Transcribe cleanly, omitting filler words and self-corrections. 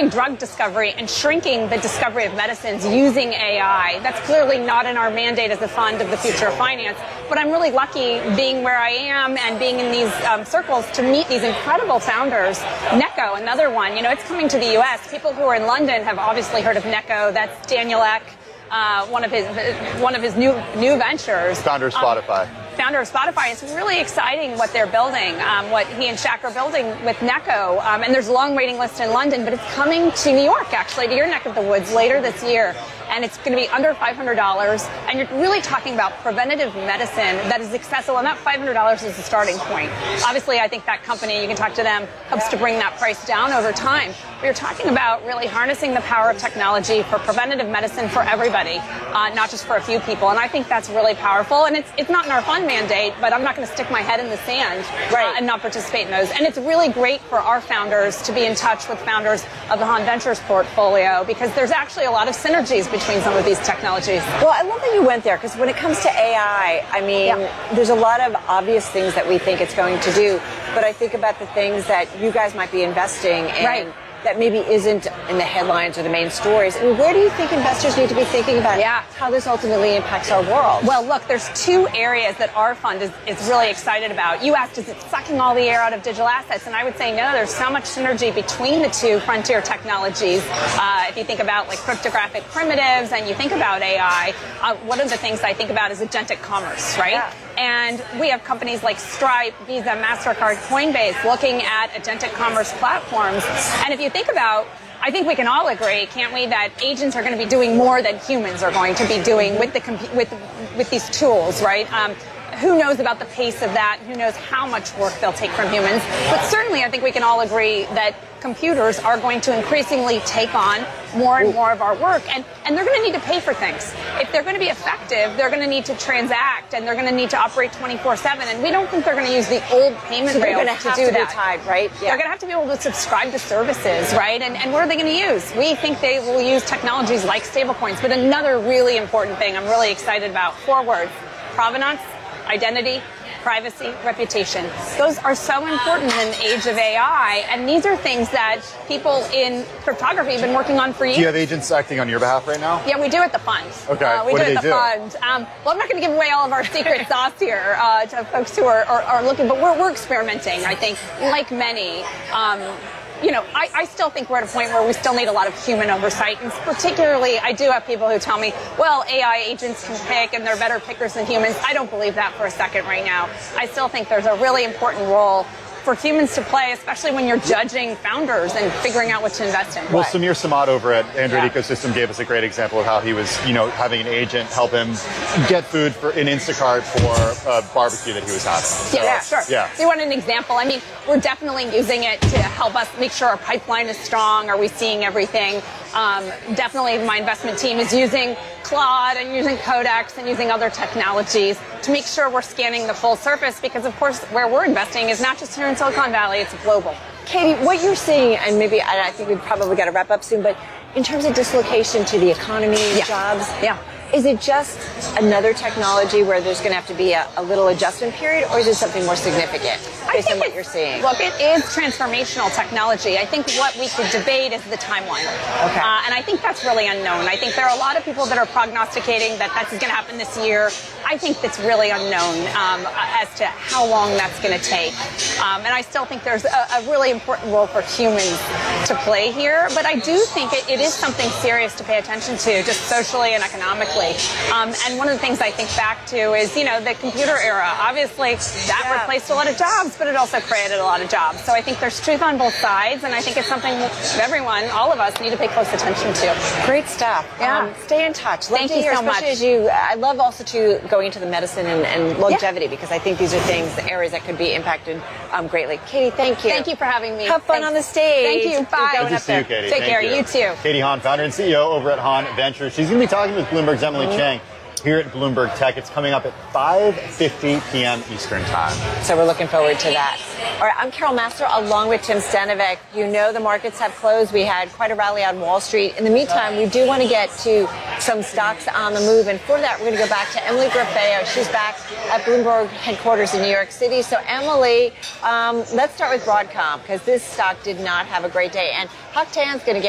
improving drug discovery and shrinking the discovery of medicines using AI. That's clearly not in our mandate as a fund of the future of finance, but I'm really lucky being where I am and being in these circles to meet these incredible founders. Neko, another one, it's coming to the U.S. People who are in London have obviously heard of Neko. That's Daniel Ek, one of his new ventures. Founder of Spotify. Founder of Spotify. It's really exciting what they're building, what he and Shaq are building with Neko. And there's a long waiting list in London, but it's coming to New York, actually, to your neck of the woods later this year. And it's going to be under $500. And you're really talking about preventative medicine that is accessible. And that $500 is the starting point. Obviously, I think that company, you can talk to them, hopes to bring that price down over time. But you're talking about really harnessing the power of technology for preventative medicine for everybody, not just for a few people. And I think that's really powerful. And it's not in our fund mandate, but I'm not going to stick my head in the sand and not participate in those. And it's really great for our founders to be in touch with founders of the Han Ventures portfolio, because there's actually a lot of synergies between some of these technologies. Well, I love that you went there, because when it comes to AI, there's a lot of obvious things that we think it's going to do, but I think about the things that you guys might be investing in that maybe isn't in the headlines or the main stories. I mean, where do you think investors need to be thinking about how this ultimately impacts our world? Well, look, there's two areas that our fund is really excited about. You asked, is it sucking all the air out of digital assets? And I would say no, there's so much synergy between the two frontier technologies. If you think about like cryptographic primitives and you think about AI, one of the things I think about is agentic commerce, right? Yeah. And we have companies like Stripe, Visa, MasterCard, Coinbase looking at agentic commerce platforms. And if you think about, I think we can all agree, can't we, that agents are going to be doing more than humans are going to be doing with with these tools, right? Who knows about the pace of that? Who knows how much work they'll take from humans? But certainly, I think we can all agree that computers are going to increasingly take on more and more of our work, and they're going to need to pay for things. If they're going to be effective, they're going to need to transact, and they're going to need to operate 24/7. And we don't think they're going to use the old payment rails to do that. Be tied, right? Yeah. They're going to have to be able to subscribe to services, right? And what are they going to use? We think they will use technologies like stablecoins. But another really important thing I'm really excited about: 4 words: provenance, identity, privacy, reputation. Those are so important in the age of AI, and these are things that people in cryptography have been working on for years. Do you have agents acting on your behalf right now? Yeah, we do at the fund. Okay, we what do do at they the do? fund. Well, I'm not going to give away all of our secret sauce here to folks who are looking, but we're experimenting, I think, like many. I still think we're at a point where we still need a lot of human oversight. And particularly, I do have people who tell me, well, AI agents can pick and they're better pickers than humans. I don't believe that for a second right now. I still think there's a really important role for humans to play, especially when you're judging founders and figuring out what to invest in. Well, Samir Samad over at Android Ecosystem gave us a great example of how he was, having an agent help him get food in Instacart for a barbecue that he was having. So, yeah, sure. Yeah. So you want an example? I mean, we're definitely using it to help us make sure our pipeline is strong. Are we seeing everything? Definitely my investment team is using Claude and using Codex and using other technologies to make sure we're scanning the full surface, because of course where we're investing is not just here in Silicon Valley, it's global. Katie, what you're seeing, and maybe I think we've probably got to wrap up soon, but in terms of dislocation to the economy, jobs, is it just another technology where there's going to have to be a little adjustment period, or is it something more significant based on what you're seeing? Look, it is transformational technology. I think what we could debate is the timeline. Okay. And I think that's really unknown. I think there are a lot of people that are prognosticating that that's going to happen this year. I think that's really unknown as to how long that's going to take. And I still think there's a really important role for humans to play here. But I do think it is something serious to pay attention to, just socially and economically. And one of the things I think back to is, the computer era. Obviously, that replaced a lot of jobs, but it also created a lot of jobs. So I think there's truth on both sides, and I think it's something everyone, all of us, need to pay close attention to. Great stuff. Yeah. Stay in touch. Thank you so much. I love also going into the medicine and longevity, because I think these are areas that could be impacted greatly. Katie, thank you. Thank you for having me. Have fun on the stage. Thank you. Bye. Good to see you, Katie. Take care. You too. Katie Han, founder and CEO over at Han Ventures. She's going to be talking with Bloomberg's Emily Chang here at Bloomberg Tech. It's coming up at 5:50 p.m. Eastern Time. So we're looking forward to that. All right, I'm Carol Master along with Tim Stanovic. The markets have closed. We had quite a rally on Wall Street. In the meantime, we do want to get to some stocks on the move. And for that, we're going to go back to Emily Grafeo. She's back at Bloomberg headquarters in New York City. So Emily, let's start with Broadcom, because this stock did not have a great day. And Hock Tan's going to get